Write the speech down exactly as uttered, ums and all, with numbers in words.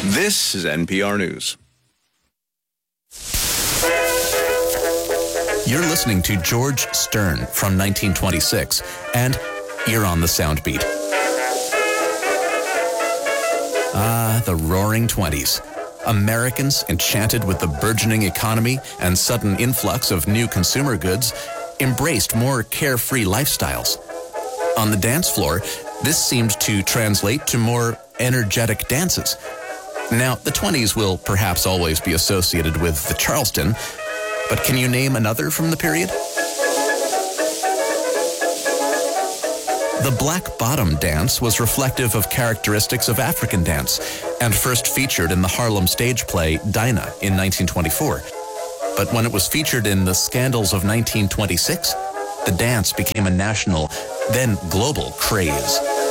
This is N P R News. You're listening to George Stern from nineteen twenty-six, and you're on the Soundbeat. Ah, the roaring twenties. Americans, enchanted with the burgeoning economy and sudden influx of new consumer goods, embraced more carefree lifestyles. On the dance floor, this seemed to translate to more energetic dances. Now, the twenties will perhaps always be associated with the Charleston, but can you name another from the period? The Black Bottom dance was reflective of characteristics of African dance and first featured in the Harlem stage play Dinah in nineteen twenty-four. But when it was featured in The Scandals of nineteen twenty-six, the dance became a national, then global craze.